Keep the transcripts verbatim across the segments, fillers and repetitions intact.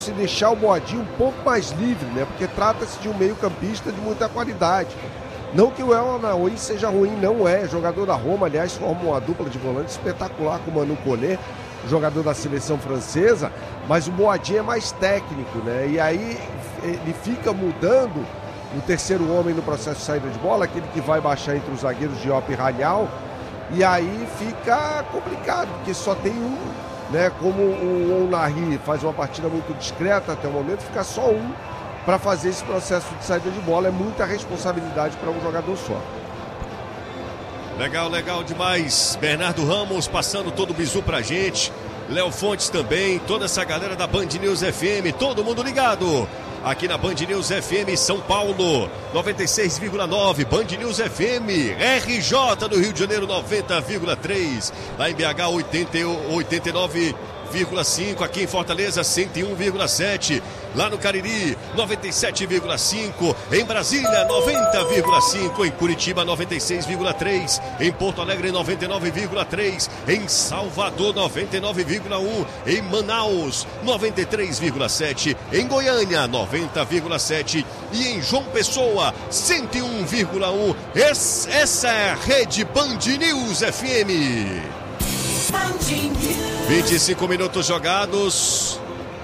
se deixar o Boadinho um pouco mais livre, né? Porque trata-se de um meio-campista de muita qualidade. Não que o El Anaoui seja ruim, não é. Jogador da Roma, aliás, forma uma dupla de volante espetacular com o Manu Koné, jogador da seleção francesa, mas o Boadinho é mais técnico, né? E aí ele fica mudando o terceiro homem no processo de saída de bola, aquele que vai baixar entre os zagueiros Diop e Ranial, e aí fica complicado, porque só tem um, né? Como o Onari faz uma partida muito discreta até o momento, fica só um para fazer esse processo de saída de bola. É muita responsabilidade para um jogador só. Legal, legal demais. Bernardo Ramos passando todo o bizu pra gente. Léo Fontes também, toda essa galera da Band News F M, todo mundo ligado aqui na Band News F M São Paulo, noventa e seis vírgula nove, Band News F M, R J do Rio de Janeiro, noventa vírgula três, lá em B H, oitenta e nove vírgula cinco, aqui em Fortaleza, cento e um vírgula sete, lá no Cariri, noventa e sete vírgula cinco, em Brasília, noventa vírgula cinco, em Curitiba, noventa e seis vírgula três, em Porto Alegre, noventa e nove vírgula três, em Salvador, noventa e nove vírgula um, em Manaus, noventa e três vírgula sete, em Goiânia, noventa vírgula sete e em João Pessoa, cento e um vírgula um. Essa é a Rede Band News F M. vinte e cinco minutos jogados.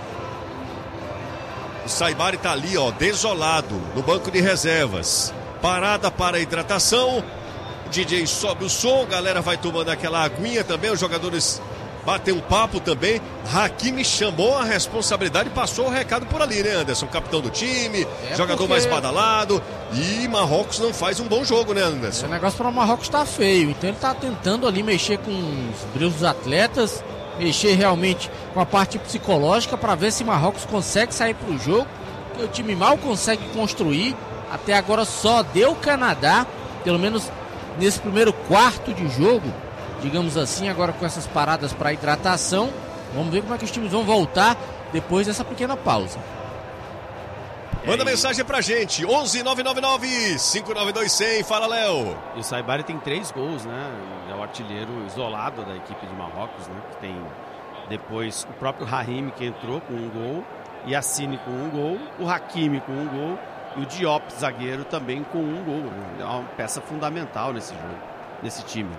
O Saibari tá ali, ó, desolado, no banco de reservas. Parada para hidratação. D J sobe o som, galera vai tomando aquela aguinha também. Os jogadores batem um papo também. Hakimi chamou a responsabilidade e passou o recado por ali, né, Anderson? Capitão do time, é jogador porque... mais badalado. E Marrocos não faz um bom jogo, né, Anderson? O negócio para o Marrocos tá feio. Então ele tá tentando ali mexer com os brilhos dos atletas, mexer realmente com a parte psicológica para ver se Marrocos consegue sair pro jogo. Porque o time mal consegue construir. Até agora só deu Canadá, pelo menos nesse primeiro quarto de jogo, digamos assim, agora com essas paradas para hidratação. Vamos ver como é que os times vão voltar depois dessa pequena pausa. Manda mensagem pra gente, onze nove nove nove, cinco nove dois zero zero. Fala, Léo. E o Saibari tem três gols, né? É o artilheiro isolado da equipe de Marrocos, né? Que tem depois o próprio Rahimi, que entrou com um gol, Yassine com um gol, o Hakimi com um gol e o Diop, zagueiro, também com um gol, né? É uma peça fundamental nesse jogo, nesse time.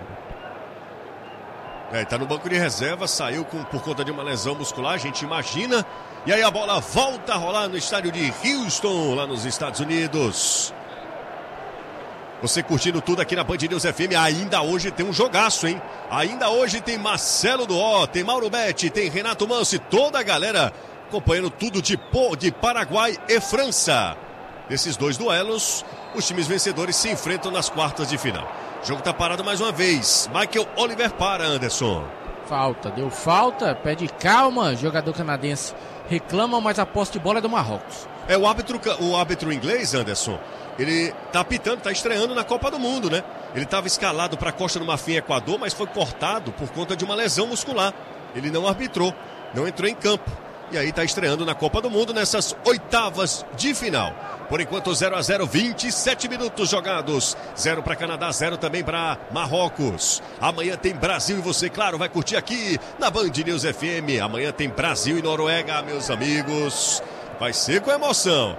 É, tá no banco de reserva, saiu com, por conta de uma lesão muscular, a gente imagina. E aí a bola volta a rolar no estádio de Houston, lá nos Estados Unidos. Você curtindo tudo aqui na Band News F M, ainda hoje tem um jogaço, hein? Ainda hoje tem Marcelo Duó, tem Mauro Betti, tem Renato Manso, toda a galera acompanhando tudo de, de Paraguai e França. Desses dois duelos, os times vencedores se enfrentam nas quartas de final. O jogo tá parado mais uma vez. Michael Oliver para, Anderson. Falta, deu falta, pede calma, jogador canadense reclama, mas a posse de bola é do Marrocos. É o árbitro, o árbitro inglês, Anderson, ele tá apitando, tá estreando na Copa do Mundo, né? Ele estava escalado para a Costa do Marfim, Equador, mas foi cortado por conta de uma lesão muscular. Ele não arbitrou, não entrou em campo. E aí tá estreando na Copa do Mundo nessas oitavas de final. Por enquanto zero a zero, vinte e sete minutos jogados. Zero para Canadá, zero também para Marrocos. Amanhã tem Brasil e você, claro, vai curtir aqui na Band News F M. Amanhã tem Brasil e Noruega, meus amigos. Vai ser com emoção.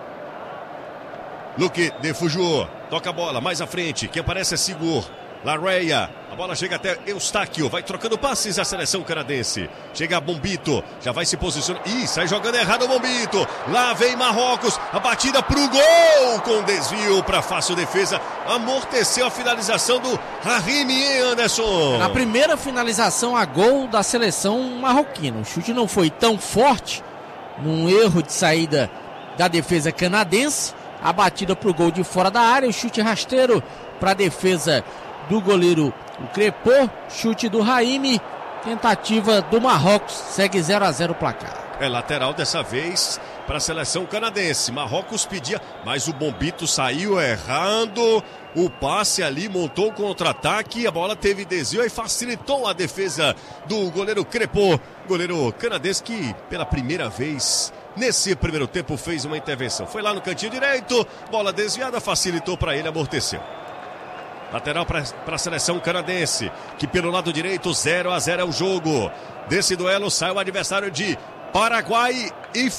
Luque de Fujô, toca a bola mais à frente. Quem aparece é Sigur. Larreia, a bola chega até Eustáquio, vai trocando passes a seleção canadense. Chega a Bombito, já vai se posicionar. Ih, sai jogando errado o Bombito. Lá vem Marrocos, a batida pro gol com desvio para fácil defesa. Amorteceu a finalização do Rahimi, hein, Anderson? Na primeira finalização a gol da seleção marroquina. O chute não foi tão forte, num erro de saída da defesa canadense. A batida pro gol de fora da área, o chute rasteiro para a defesa do goleiro o Crepô, chute do Rahimi, tentativa do Marrocos, segue zero a zero o placar. É lateral dessa vez para a seleção canadense. Marrocos pedia, mas o Bombito saiu errando o passe ali, montou o contra-ataque, a bola teve desvio e facilitou a defesa do goleiro Crepô, goleiro canadense que pela primeira vez nesse primeiro tempo fez uma intervenção. Foi lá no cantinho direito, bola desviada, facilitou para ele, amorteceu. Lateral para a seleção canadense, que pelo lado direito zero a zero é o jogo. Desse duelo sai o adversário de Paraguai e